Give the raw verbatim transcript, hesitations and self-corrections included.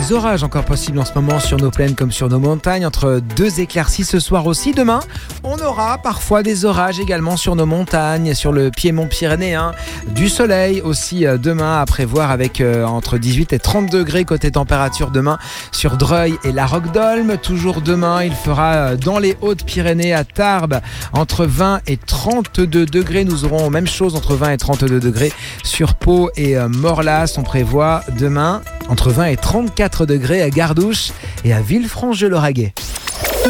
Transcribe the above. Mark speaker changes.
Speaker 1: des orages encore possibles en ce moment sur nos plaines comme sur nos montagnes, entre deux éclaircies ce soir aussi. Demain, on aura parfois des orages également sur nos montagnes, sur le piémont pyrénéen. Du soleil aussi demain à prévoir avec euh, entre dix-huit et trente degrés côté température demain sur Dreuil et la Roque-d'Olme. Toujours demain, il fera dans les Hautes-Pyrénées à Tarbes entre vingt et trente-deux degrés. Nous aurons même chose entre vingt et trente-deux degrés sur Pau et euh, Morlas. On prévoit demain entre vingt et trente-quatre degrés à Gardouche et à Villefranche-de-Lauragais.